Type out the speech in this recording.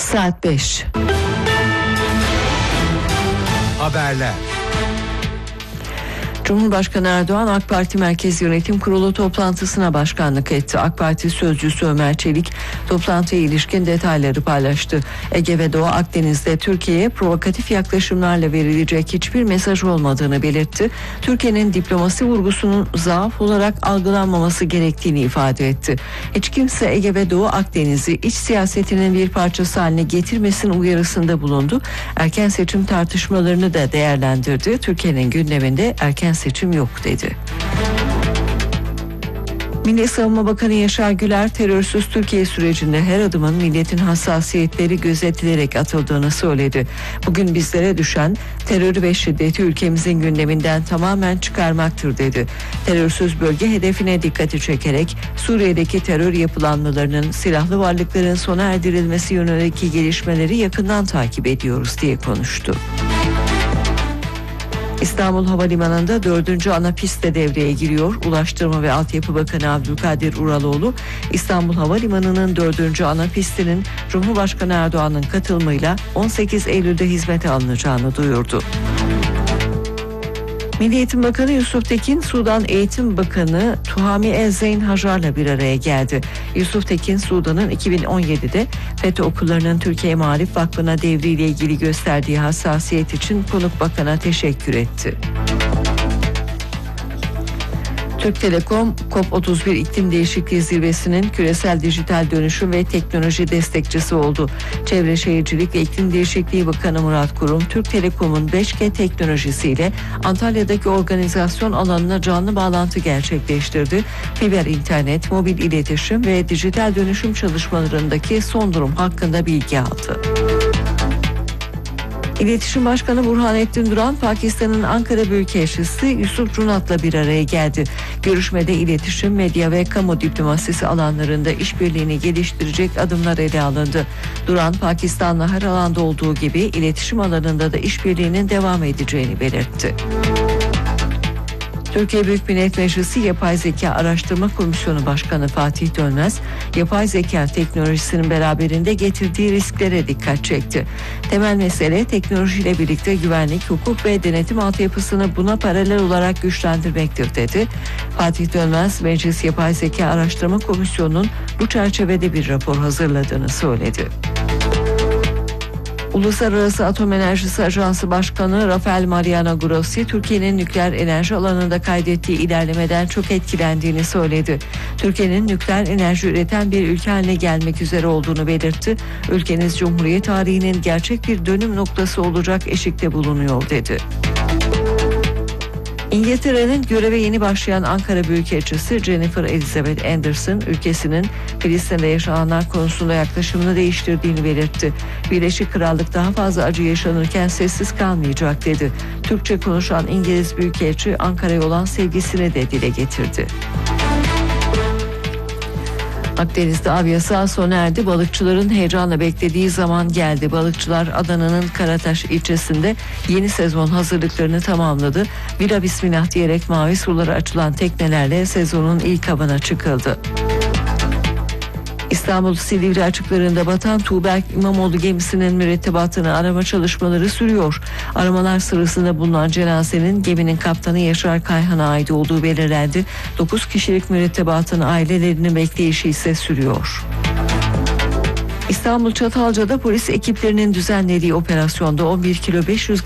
Saat 5. Haberler. Cumhurbaşkanı Erdoğan AK Parti Merkez Yönetim Kurulu toplantısına başkanlık etti. AK Parti sözcüsü Ömer Çelik toplantıya ilişkin detayları paylaştı. Ege ve Doğu Akdeniz'de Türkiye'ye provokatif yaklaşımlarla verilecek hiçbir mesaj olmadığını belirtti. Türkiye'nin diplomasi vurgusunun zaaf olarak algılanmaması gerektiğini ifade etti. Hiç kimse Ege ve Doğu Akdeniz'i iç siyasetinin bir parçası haline getirmesin uyarısında bulundu. Erken seçim tartışmalarını da değerlendirdi. Türkiye'nin gündeminde erken seçim yok dedi. Milli Savunma Bakanı Yaşar Güler, terörsüz Türkiye sürecinde her adımın milletin hassasiyetleri gözetilerek atıldığını söyledi. Bugün bizlere düşen terörü ve şiddeti ülkemizin gündeminden tamamen çıkarmaktır dedi. Terörsüz bölge hedefine dikkati çekerek Suriye'deki terör yapılanmalarının, silahlı varlıkların sona erdirilmesi yönündeki gelişmeleri yakından takip ediyoruz diye konuştu. İstanbul Havalimanı'nda 4. ana pist de devreye giriyor. Ulaştırma ve Altyapı Bakanı Abdülkadir Uraloğlu, İstanbul Havalimanı'nın 4. ana pistinin Cumhurbaşkanı Erdoğan'ın katılımıyla 18 Eylül'de hizmete alınacağını duyurdu. Milli Eğitim Bakanı Yusuf Tekin, Sudan Eğitim Bakanı Tuhami El Zeyn Hajar'la bir araya geldi. Yusuf Tekin, Sudan'ın 2017'de FETÖ okullarının Türkiye Maarif Vakfı'na devriyle ilgili gösterdiği hassasiyet için konuk bakana teşekkür etti. Türk Telekom, COP31 İklim Değişikliği Zirvesi'nin küresel dijital dönüşüm ve teknoloji destekçisi oldu. Çevre Şehircilik ve İklim Değişikliği Bakanı Murat Kurum, Türk Telekom'un 5G teknolojisiyle Antalya'daki organizasyon alanına canlı bağlantı gerçekleştirdi. Fiber internet, mobil iletişim ve dijital dönüşüm çalışmalarındaki son durum hakkında bilgi aldı. İletişim Başkanı Burhanettin Duran, Pakistan'ın Ankara Büyükelçisi Yusuf Cunat'la bir araya geldi. Görüşmede iletişim, medya ve kamu diplomasisi alanlarında işbirliğini geliştirecek adımlar ele alındı. Duran, Pakistan'la her alanda olduğu gibi iletişim alanında da işbirliğinin devam edeceğini belirtti. Türkiye Büyük Millet Meclisi Yapay Zeka Araştırma Komisyonu Başkanı Fatih Dönmez, yapay zeka teknolojisinin beraberinde getirdiği risklere dikkat çekti. Temel mesele teknolojiyle birlikte güvenlik, hukuk ve denetim altyapısını buna paralel olarak güçlendirmektir dedi. Fatih Dönmez, Meclis Yapay Zeka Araştırma Komisyonu'nun bu çerçevede bir rapor hazırladığını söyledi. Uluslararası Atom Enerjisi Ajansı Başkanı Rafael Mariano Grossi, Türkiye'nin nükleer enerji alanında kaydettiği ilerlemeden çok etkilendiğini söyledi. Türkiye'nin nükleer enerji üreten bir ülke haline gelmek üzere olduğunu belirtti. Ülkeniz Cumhuriyet tarihinin gerçek bir dönüm noktası olacak eşikte bulunuyor dedi. İngiltere'nin göreve yeni başlayan Ankara Büyükelçisi Jennifer Elizabeth Anderson, ülkesinin Filistin'de yaşananlar konusunda yaklaşımını değiştirdiğini belirtti. Birleşik Krallık daha fazla acı yaşanırken sessiz kalmayacak dedi. Türkçe konuşan İngiliz Büyükelçi Ankara'ya olan sevgisini de dile getirdi. Akdeniz'de av yasağı sona erdi. Balıkçıların heyecanla beklediği zaman geldi. Balıkçılar Adana'nın Karataş ilçesinde yeni sezon hazırlıklarını tamamladı. Vira bismillah diyerek mavi sulara açılan teknelerle sezonun ilk avına çıkıldı. İstanbul Silivri açıklarında batan Tuğberk İmamoğlu gemisinin mürettebatını arama çalışmaları sürüyor. Aramalar sırasında bulunan cenazenin geminin kaptanı Yaşar Kayhan'a ait olduğu belirlendi. 9 kişilik mürettebatın ailelerinin bekleyişi ise sürüyor. İstanbul Çatalca'da polis ekiplerinin düzenlediği operasyonda 11 kilo 500